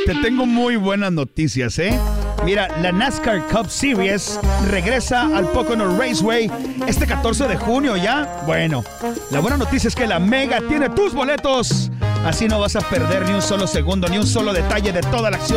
Te tengo muy buenas noticias, ¿eh? Mira, la NASCAR Cup Series regresa al Pocono Raceway este 14 de junio ya. Bueno, la buena noticia es que la Mega tiene tus boletos. Así no vas a perder ni un solo segundo, ni un solo detalle de toda la acción